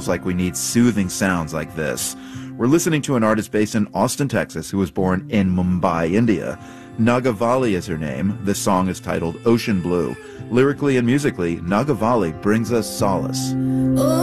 like we need soothing sounds like this. We're listening to an artist based in Austin, Texas, who was born in Mumbai, India. Nagavali is her name. This song is titled Ocean Blue. Lyrically and musically, Nagavali brings us solace.